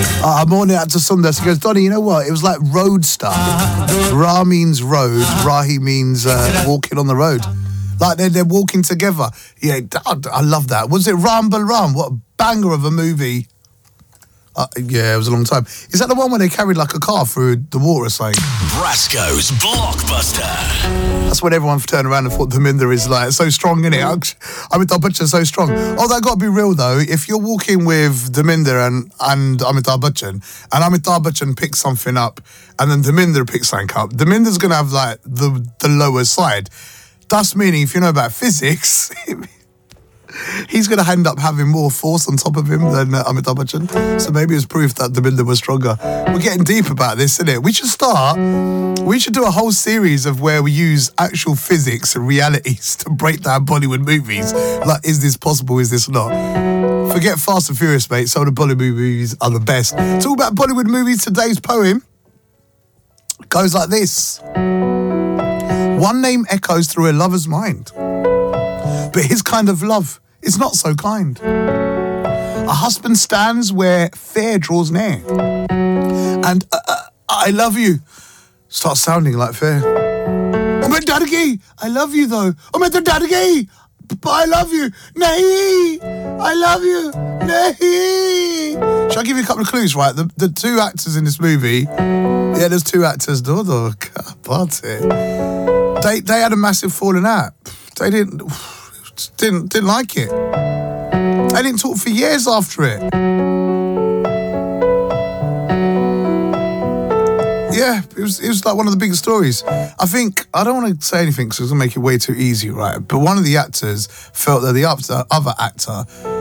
I'm on it out to Sunday. He goes, Donny, you know what? It was like road stuff. Ra means road. Rahi means walking on the road. Like they're walking together. Yeah, I love that. Was it Ram Balram? What a banger of a movie. Yeah, it was a long time. Is that the one where they carried like a car through the water or something? Brasco's Blockbuster. That's when everyone turned around and thought Dhurminder is like so strong, innit? Amitabh Bachchan's so strong. Oh, that got to be real though. If you're walking with Dhurminder and Amitabh Bachchan, and Amitabh Bachchan picks something up, and then Dhurminder picks something up, Dhaminder's gonna have like the lower side. Thus meaning, if you know about physics, he's going to end up having more force on top of him than Amitabh Bachchan. So maybe it's proof that Dhaminda was stronger. We're getting deep about this, isn't it? We should do a whole series of where we use actual physics and realities to break down Bollywood movies. Like, is this possible? Is this not? Forget Fast and Furious, mate. Some of the Bollywood movies are the best. Talk about Bollywood movies. Today's poem goes like this. One name echoes through a lover's mind, but his kind of love is not so kind. A husband stands where fear draws near, and I love you starts sounding like fear. Oh my dadagi, I love you though. Oh my dadagi, but I love you. Nahi, I love you. Nahi. Shall I give you a couple of clues, right? The two actors in this movie, yeah, there's two actors. They had a massive falling out. They didn't like it. They didn't talk for years after it. Yeah, it was like one of the biggest stories. I think, I don't want to say anything because it's going to make it way too easy, right? But one of the actors felt that the other actor